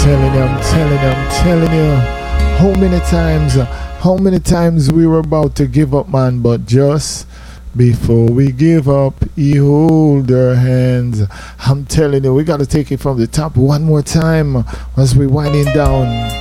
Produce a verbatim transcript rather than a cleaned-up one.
telling you, I'm telling you, I'm telling you. How many times, how many times we were about to give up, man, but just before we give up, he hold our hands. I'm telling you, we got to take it from the top one more time as we winding down.